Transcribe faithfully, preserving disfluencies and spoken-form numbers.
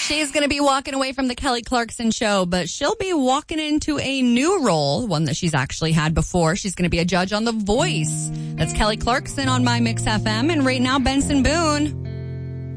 She's going to be walking away from the Kelly Clarkson show, but she'll be walking into a new role, one that she's actually had before. She's going to be a judge on The Voice. That's Kelly Clarkson on My Mix F M. And right now, Benson Boone.